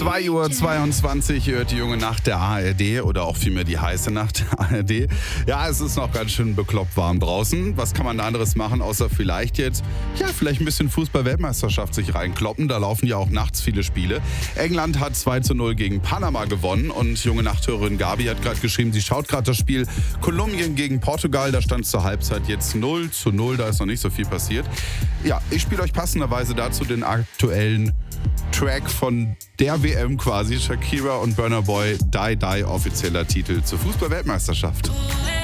2:22 Uhr hört die junge Nacht der ARD oder auch vielmehr die heiße Nacht der ARD. Ja, es ist noch ganz schön bekloppt warm draußen. Was kann man da anderes machen, außer vielleicht jetzt, vielleicht ein bisschen Fußball-Weltmeisterschaft sich reinkloppen. Da laufen ja auch nachts viele Spiele. England hat 2:0 gegen Panama gewonnen und junge Nachthörerin Gabi hat gerade geschrieben, sie schaut gerade das Spiel Kolumbien gegen Portugal. Da stand es zur Halbzeit jetzt 0:0, da ist noch nicht so viel passiert. Ja, ich spiele euch passenderweise dazu den aktuellen Track von der WM quasi, Shakira und Burna Boy, Die Die, offizieller Titel zur Fußball-Weltmeisterschaft.